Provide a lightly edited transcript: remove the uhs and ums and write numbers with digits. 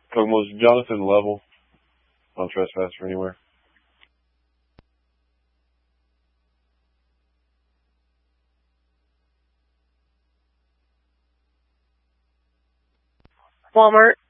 Was Jonathan level on trespass or anywhere? Walmart.